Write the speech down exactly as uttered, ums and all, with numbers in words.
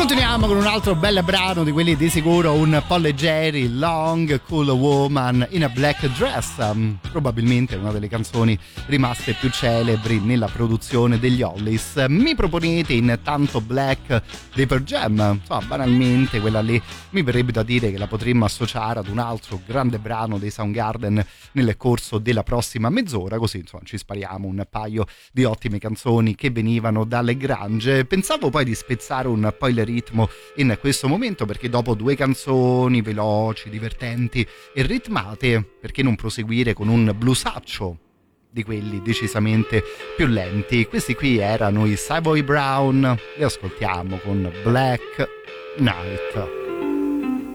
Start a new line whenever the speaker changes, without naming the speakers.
Continuiamo con un altro bel brano di quelli di sicuro un po' leggeri, Long Cool Woman in a Black Dress, um, probabilmente una delle canzoni rimaste più celebri nella produzione degli Hollies. Mi proponete intanto Black dei Pearl Jam, insomma banalmente quella lì mi verrebbe da dire che la potremmo associare ad un altro grande brano dei Soundgarden nel corso della prossima mezz'ora, così insomma ci spariamo un paio di ottime canzoni che venivano dalle Grange. Pensavo poi di spezzare un po' il ritmo in questo momento, perché dopo due canzoni veloci, divertenti e ritmate, perché non proseguire con un bluesaccio di quelli decisamente più lenti? Questi qui erano i Savoy Brown, li ascoltiamo con Black Knight.